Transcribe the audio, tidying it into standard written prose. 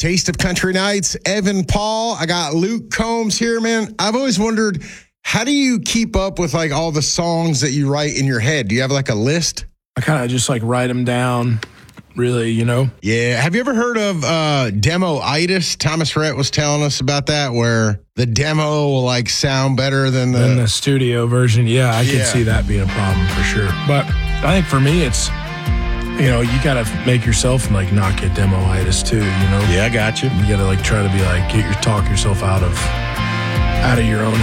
Taste of Country Nights, Evan Paul. I got Luke Combs here, man. I've always wondered, how do you keep up with like all the songs that you write in your head? Do you have like a list? I kind of just like write them down, really, you know? Yeah. Have you ever heard of demo-itis? Thomas Rhett was telling us about that, where the demo will like sound better than the studio version. Yeah, I can see that being a problem for sure. But I think for me, it's, you know, you got to make yourself like not get demo-itis too, you know? Yeah, I got you. You got to like try to be like, talk yourself out of your own